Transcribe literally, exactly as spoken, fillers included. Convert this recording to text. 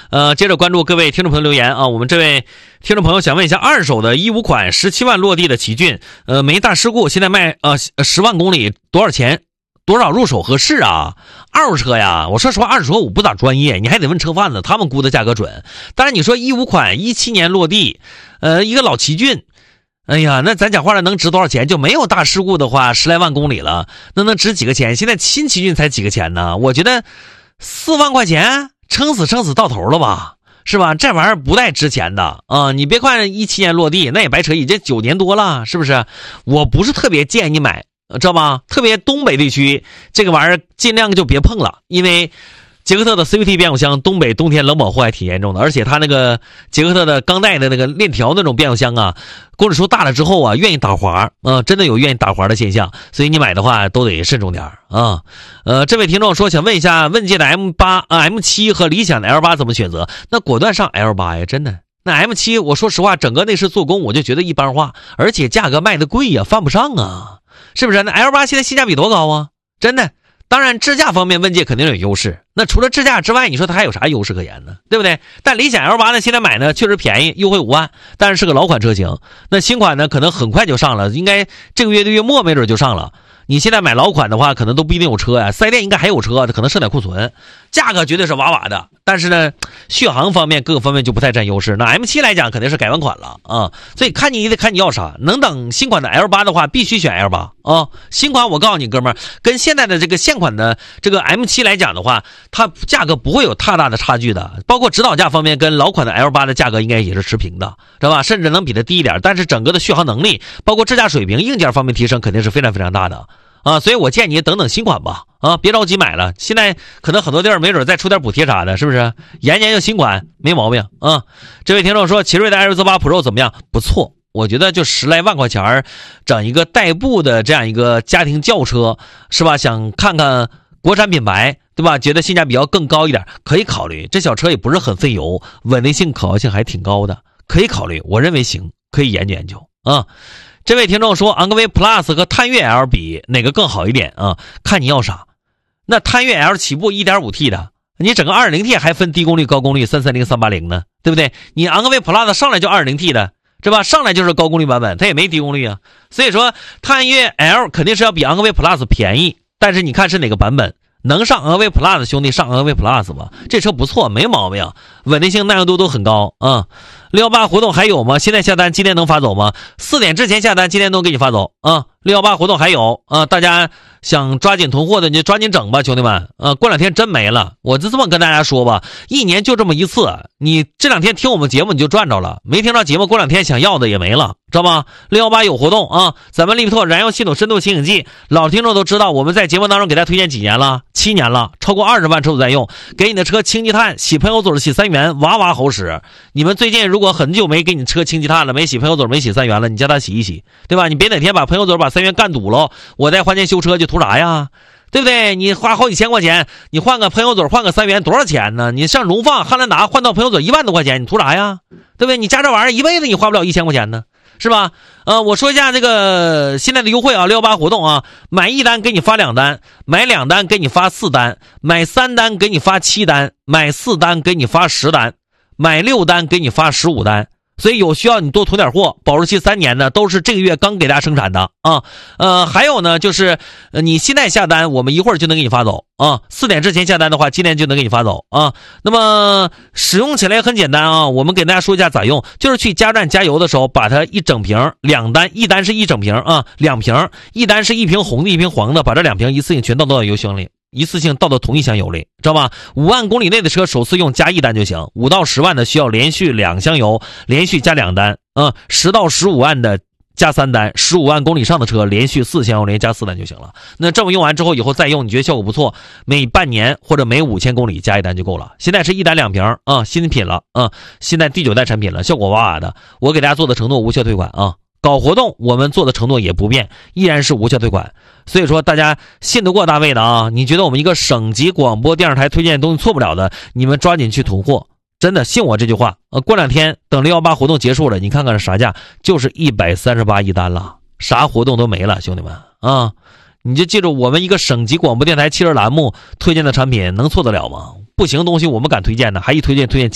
呃，接着关注各位听众朋友留言啊，我们这位听众朋友想问一下，二手的一五款十七万落地的奇骏，呃，没大事故，现在卖呃十万公里多少钱？多少入手合适啊？二手车呀，我说实话，二手车我不咋专业，你还得问车贩子，他们估的价格准。当然你说一五款一七年落地，呃，一个老奇骏，哎呀，那咱讲话了，能值多少钱？就没有大事故的话，十来万公里了，那能值几个钱？现在新奇骏才几个钱呢？我觉得四万块钱，撑死撑死到头了吧？是吧？这玩意儿不带值钱的啊、呃！你别看一七年落地，那也白扯，已经九年多了，是不是？我不是特别建议你买。知道吧？特别东北地区这个玩意儿尽量就别碰了，因为捷克特的 C V T 变速箱东北冬天冷保护还挺严重的，而且它那个捷克特的钢带的那个链条那种变速箱啊，公里数大了之后啊，愿意打滑啊、呃，真的有愿意打滑的现象，所以你买的话都得慎重点啊。呃，这位听众说想问一下，问界的 M 八 啊 M 七和理想的 L 八怎么选择？那果断上 L 八呀，真的。那 M 七 我说实话，整个内饰做工我就觉得一般化，而且价格卖的贵呀，犯不上啊。是不是？那 L 八 现在性价比多高啊？真的。当然智驾方面问界肯定有优势，那除了智驾之外，你说它还有啥优势可言呢？对不对？但理想 L 八 呢，现在买呢确实便宜，优惠五万，但是是个老款车型。那新款呢可能很快就上了，应该这个月的月末没准就上了。你现在买老款的话，可能都不一定有车呀，四 S 店应该还有车，可能剩点库存，价格绝对是瓦瓦的。但是呢，续航方面各个方面就不太占优势。那 M 七 来讲肯定是改完款了啊，所以看你得看你要啥。能等新款的 L 八 的话，必须选 L 八 啊。新款我告诉你哥们儿，跟现在的这个现款的这个 M 七 来讲的话，它价格不会有太大的差距的。包括指导价方面，跟老款的 L 八 的价格应该也是持平的，知道吧？甚至能比它低一点。但是整个的续航能力，包括智驾水平、硬件方面提升，肯定是非常非常大的。啊，所以我建议你等等新款吧，啊，别着急买了。现在可能很多地儿没准再出点补贴啥的，是不是？研研究新款没毛病啊。这位听众说，奇瑞的艾瑞泽八 Pro 怎么样？不错，我觉得就十来万块钱整一个代步的这样一个家庭轿车，是吧？想看看国产品牌，对吧？觉得性价比要更高一点，可以考虑。这小车也不是很费油，稳定性、可靠性还挺高的，可以考虑。我认为行，可以研究研究啊。这位听众说，昂科威 Plus 和探岳 L 比哪个更好一点啊？看你要啥。那探岳 L 起步 一点五 T 的，你整个 二点零 T 还分低功率、高功率三三零、三八零呢，对不对？你昂科威 Plus 上来就 二点零 T 的，是吧？上来就是高功率版本，它也没低功率啊。所以说探岳 L 肯定是要比昂科威 Plus 便宜，但是你看是哪个版本。能上昂科威 Plus 的兄弟上昂科威 Plus 吧，这车不错，没毛病，稳定性、耐用度都很高啊。六幺八活动还有吗？现在下单今天能发走吗？四点之前下单今天都给你发走啊。六幺八活动还有啊，大家想抓紧囤货的你就抓紧整吧，兄弟们啊，过两天真没了。我就这么跟大家说吧，一年就这么一次，你这两天听我们节目你就赚着了，没听到节目过两天想要的也没了，知道吗？六幺八有活动啊，咱们利比特燃油系统深度清洗剂，老听众都知道我们在节目当中给大家推荐几年了，七年了，超过二十万车主在用，给你的车清积碳，洗喷油嘴洗三元，哇哇好使。你们最近如果很久没给你车清积碳了，没洗喷油嘴没洗三元了，你叫他洗一洗，对吧？你别哪天把喷油嘴把三元干堵了，我再花钱修车就图啥呀？对不对？你花好几千块钱，你换个喷油嘴换个三元多少钱呢？你上荣放汉兰达换到喷油嘴一万多块钱，你图啥呀？对不对？你加这玩意儿一辈子你花不了一千块钱呢，是吧？呃，我说一下这个现在的优惠啊，六幺八活动啊，买一单给你发两单，买两单给你发四单，买三单给你发七单，买四单给你发十单，买六单给你发十五单。所以有需要你多囤点货，保质期三年的都是这个月刚给大家生产的啊。呃，还有呢，就是呃你现在下单，我们一会儿就能给你发走啊。四点之前下单的话，今天就能给你发走啊。那么使用起来也很简单啊，我们给大家说一下咋用，就是去加站加油的时候，把它一整瓶两单，一单是一整瓶啊，两瓶，一单是一瓶红的，一瓶黄的，把这两瓶一次性全倒到油箱里。一次性倒到同一箱油里，知道吧？五万公里内的车首次用加一单就行，五到十万的需要连续两箱油，连续加两单啊。十到十五万的加三单，十五万公里上的车连续四箱油，连加四单就行了。那这么用完之后，以后再用，你觉得效果不错，每半年或者每五千公里加一单就够了。现在是一单两瓶啊，新品了啊，现在第九代产品了，效果哇哇的。我给大家做的承诺无效退款啊。搞活动我们做的承诺也不变，依然是无效退款。所以说大家信得过大卫的啊，你觉得我们一个省级广播电视台推荐的东西错不了的，你们抓紧去囤货，真的信我这句话。呃，过两天等六幺八活动结束了，你看看是啥价，就是一百三十八一单了，啥活动都没了，兄弟们啊！你就记住，我们一个省级广播电台汽车栏目推荐的产品能错得了吗？不行的东西我们敢推荐的，还一推荐推荐